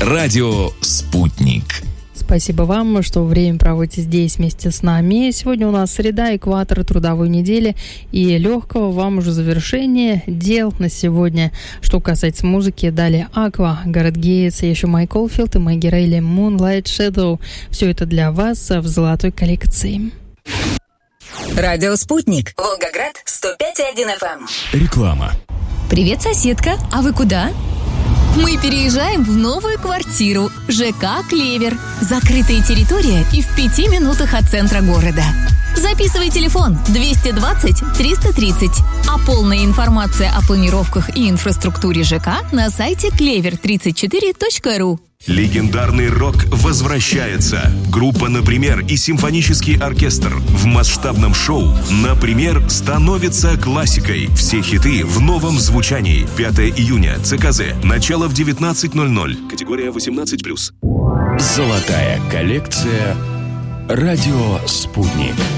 Радио «Спутник». Спасибо вам, что время проводите здесь вместе с нами. Сегодня у нас среда, экватор трудовой недели, и легкого вам уже завершения дел на сегодня. Что касается музыки, далее Aqua, Gareth Gates, еще Майк Олдфилд и Мэгги Рейли, Moonlight Shadow. Все это для вас в золотой коллекции. Радио «Спутник». Волгоград, 105,1 FM. Реклама. Привет, соседка. А вы куда? Мы переезжаем в новую квартиру. ЖК «Клевер». Закрытая территория и в 5 минутах от центра города. Записывай телефон 220 330. А полная информация о планировках и инфраструктуре ЖК на сайте clever34.ru. Легендарный рок возвращается. Группа «Например» и симфонический оркестр в масштабном шоу «Например» становится классикой. Все хиты в новом звучании. 5 июня. ЦКЗ. Начало в 19:00. Категория 18+. Золотая коллекция. Радио «Спутник».